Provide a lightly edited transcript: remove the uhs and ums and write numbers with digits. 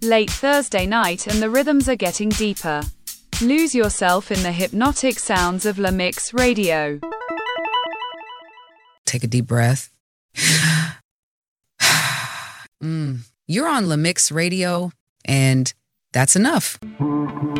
late Thursday night, and the rhythms are getting deeper. Lose yourself in the hypnotic sounds of La Mix Radio. Take a deep breath. You're on La Mix Radio, and that's enough.